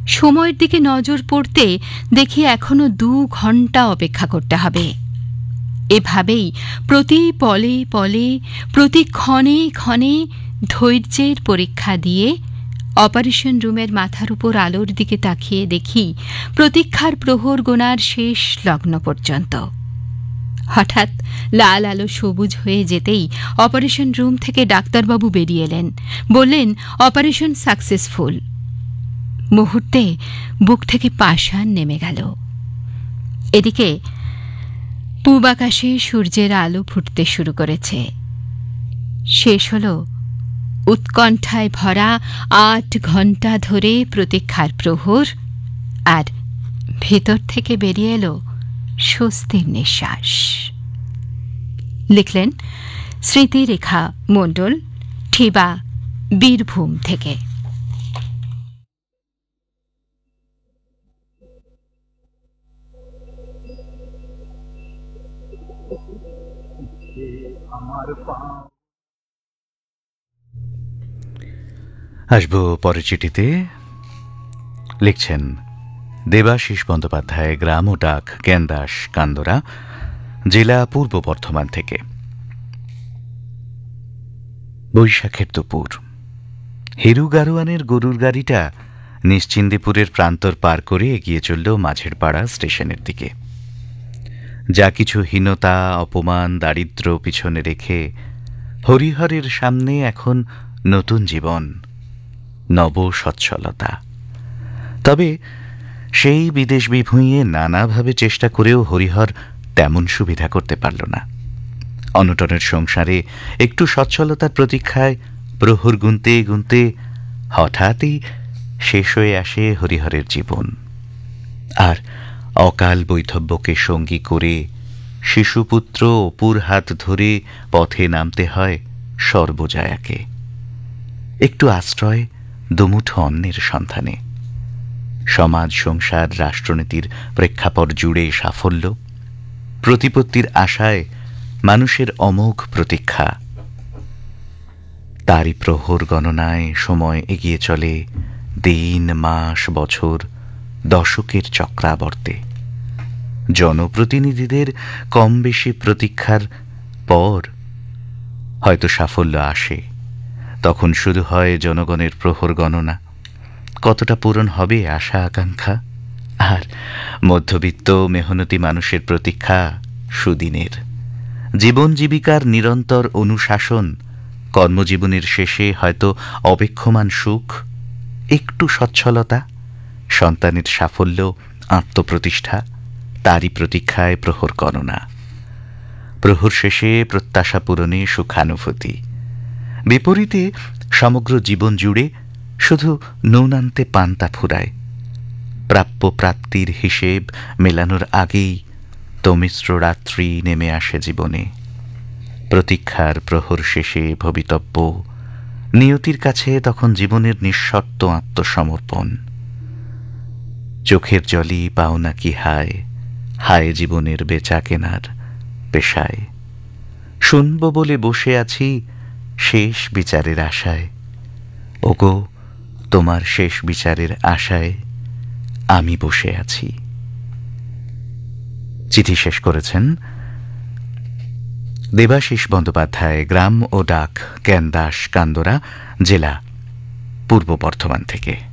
সময়ের দিকে নজর পড়তে দেখি এখনো 2 ঘন্টা অপেক্ষা করতে হবে। এভাবেই প্রতি পলে পলে, প্রতি ক্ষণে ক্ষণে ধৈর্যের পরীক্ষা দিয়ে অপারেশন রুমের মাথার উপর আলোর দিকে তাকিয়ে দেখি প্রতীক্ষার প্রহর গোনার শেষ লগ্ন পর্যন্ত। হঠাৎ লাল আলো সবুজ হয়ে যেতেই অপারেশন রুম থেকে ডাক্তারবাবু বেরিয়ে এলেন, বললেন অপারেশন সাকসেসফুল। মুহূর্তে বুক থেকে পাষাণ নেমে গেল। এদিকে পূব আকাশে সূর্যের আলো ফুটতে শুরু করেছে। শেষ হল উৎকণ্ঠায় ভরা 8 ঘন্টা ধরে প্রতীক্ষার প্রহর, আর ভেতর থেকে বেরিয়ে এলো স্বস্তির নিঃশ্বাস। লিখলেন স্মৃতিরেখা মণ্ডল, ঠিবা, বীরভূম থেকে। আসবো পরের চিঠিতে। লিখছেন দেবাশিস বন্দ্যোপাধ্যায়, গ্রাম ও ডাক, জ্ঞানদাস, কান্দরা, জেলা পূর্ব বর্ধমান থেকে। বৈশাখের দুপুর। হিরু গারোয়ানের গরুর গাড়িটা নিশ্চিন্দিপুরের প্রান্তর পার করে এগিয়ে চলল মাঝের পাড়া স্টেশনের দিকে। যা কিছু হীনতা, অপমান, দারিদ্র্য পিছনে রেখে হরিহরের সামনে এখন নতুন জীবন, নব সচ্ছলতা। তবে সেই বিদেশ বিভুঁইয়ে নানাভাবে চেষ্টা করেও হরিহর তেমন সুবিধা করতে পারল না। অনটনের সংসারে একটু সচ্ছলতার প্রতীক্ষায় প্রহর গুনতে গুনতে হঠাৎই শেষ হয়ে আসে হরিহরের জীবন। আর অকাল বৈধব্যকে সঙ্গী করে শিশুপুত্র অপুর হাত ধরে পথে নামতে হয় সর্বজয়াকে, একটু আশ্রয়, দুমুঠো অন্নের সন্ধানে। সমাজ, সংসার, রাষ্ট্রনীতির প্রেক্ষাপট জুড়ে সাফল্য, প্রতিপত্তির আশায় মানুষের অমোঘ প্রতীক্ষা। তারই প্রহর গণনায় সময় এগিয়ে চলে দিন, মাস, বছর, দশকের চক্রাবর্তে। জনপ্রতিনিধিদের কম বেশি প্রতীক্ষার পর হয়তো সাফল্য আসে। তখন শুরু হয় জনগণের প্রহর গণনা। কতটা পূরণ হবে আশা আকাঙ্ক্ষা? আর মধ্যবিত্ত মেহনতি মানুষের প্রতীক্ষা সুদিনের। জীবন জীবিকার নিরন্তর অনুশাসন, কর্মজীবনের শেষে হয়তো অপেক্ষমান সুখ, একটু সচ্ছলতা, সন্তানের সাফল্য, আত্মপ্রতিষ্ঠা, তারই প্রতীক্ষায় প্রহর গণনা। প্রহর শেষে প্রত্যাশা পূরণে সুখানুভূতি। বিপরীতে সমগ্র জীবন জুড়ে শুধু নুনান্তে পান্তা ফুরায়। প্রাপ্য প্রাপ্তির হিসেব মেলানোর আগেই তমিশ্র রাত্রি নেমে আসে জীবনে। প্রতীক্ষার প্রহর শেষে ভবিতব্য, নিয়তির কাছে তখন জীবনের নিঃশর্ত আত্মসমর্পণ। চোখের জলই পাওনা কি হায়, হায় জীবনের বেচা কেনার পেশায়। শুনব বলে বসে আছি শেষ বিচারের আশায়। ওগো, তোমার শেষ বিচারের আশায় আমি বসে আছি। চিঠি শেষ করেছেন দেবাশিস বন্দ্যোপাধ্যায়, গ্রাম ও ডাক, জ্ঞানদাস, কান্দরা, জেলা পূর্ব বর্ধমান থেকে।